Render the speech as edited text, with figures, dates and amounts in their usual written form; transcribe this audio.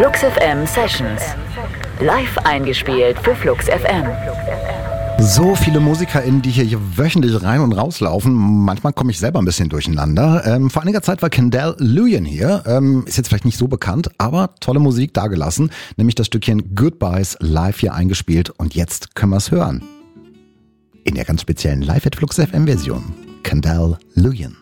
Flux FM Sessions. Live eingespielt für Flux FM. So viele MusikerInnen, die hier wöchentlich rein und rauslaufen. Manchmal komme ich selber ein bisschen durcheinander. Vor einiger Zeit war Kendall Luyan hier. Ist jetzt vielleicht nicht so bekannt, aber tolle Musik dagelassen. Nämlich das Stückchen Goodbyes live hier eingespielt. Und jetzt können wir es hören. In der ganz speziellen Live at Flux FM Version. Kendall Luyan.